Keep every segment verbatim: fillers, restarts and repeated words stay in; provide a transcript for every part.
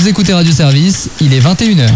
Vous écoutez Radio Service, il est vingt et une heures.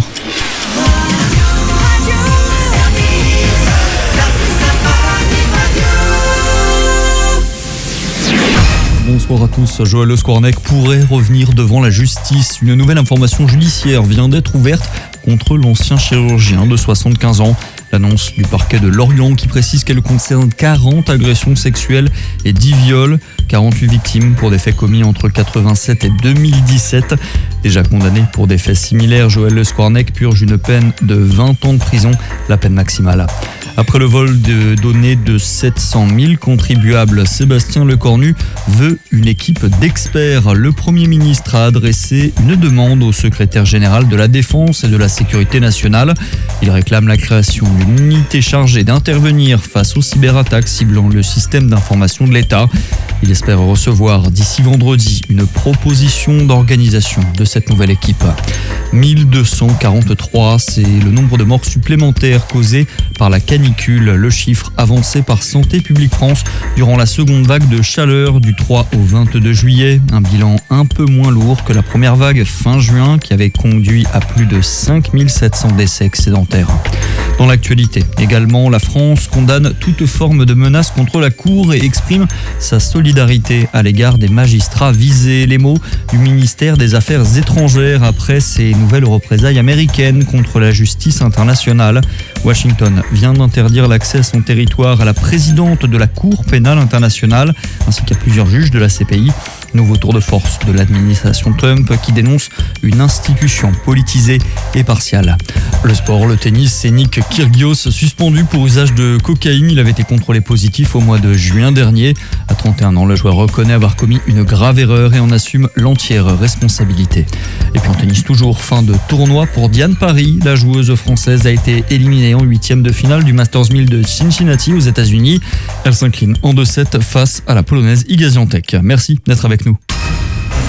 Bonsoir à tous. Joël Le Squarnec pourrait revenir devant la justice. Une nouvelle information judiciaire vient d'être ouverte contre l'ancien chirurgien de soixante-quinze ans. L'annonce du parquet de Lorient qui précise qu'elle concerne quarante agressions sexuelles et dix viols, quarante-huit victimes pour des faits commis entre quatre-vingt-sept et deux mille dix-sept. Déjà condamné pour des faits similaires, Joël Le Squarnec purge une peine de vingt ans de prison, la peine maximale. Après le vol de données de sept cent mille contribuables, Sébastien Lecornu veut une équipe d'experts. Le Premier ministre a adressé une demande au secrétaire général de la Défense et de la Sécurité nationale. Il réclame la création d'une unité chargée d'intervenir face aux cyberattaques ciblant le système d'information de l'État. Il espère recevoir d'ici vendredi une proposition d'organisation de cette nouvelle équipe. mille deux cent quarante-trois, c'est le nombre de morts supplémentaires causés par la canicule. Le chiffre avancé par Santé publique France durant la seconde vague de chaleur du trois au vingt-deux juillet. Un bilan un peu moins lourd que la première vague fin juin qui avait conduit à plus de cinq mille sept cents décès excédentaires. Dans l'actualité également, la France condamne toute forme de menace contre la Cour et exprime sa solidarité à l'égard des magistrats visés. Les mots du ministère des Affaires étrangères après ces nouvelles représailles américaines contre la justice internationale. Washington vient d'interdire l'accès à son territoire à la présidente de la Cour pénale internationale ainsi qu'à plusieurs juges de la C P I. Nouveau tour de force de l'administration Trump qui dénonce une institution politisée et partiale. Le sport, le tennis, c'est Nick Kyrgios suspendu pour usage de cocaïne. Il avait été contrôlé positif au mois de juin dernier. À trente et un ans, le joueur reconnaît avoir commis une grave erreur et en assume l'entière responsabilité. Et puis en tennis toujours, fin de tournoi pour Diane Paris. La joueuse française a été éliminée en huitième de finale du Masters mille de Cincinnati aux États-Unis. Elle s'incline en deux sept face à la polonaise Iga Świątek. Merci d'être avec nous.